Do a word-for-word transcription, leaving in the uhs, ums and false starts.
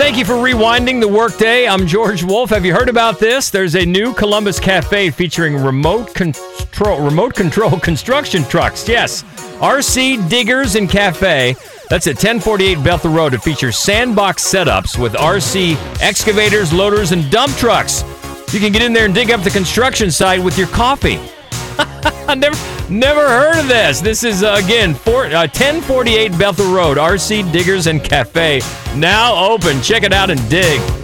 Thank you for rewinding the workday. I'm George Wolf. Have you heard about this? There's a new Columbus cafe featuring remote control, remote control construction trucks. Yes, R C Diggers and Cafe. That's at ten forty-eight Bethel Road. It features sandbox setups with R C excavators, loaders, and dump trucks. You can get in there and dig up the construction site with your coffee. I never, never heard of this. This is, uh, again, four, uh, ten forty-eight Bethel Road, R C Diggers and Cafe. Now open. Check it out and dig.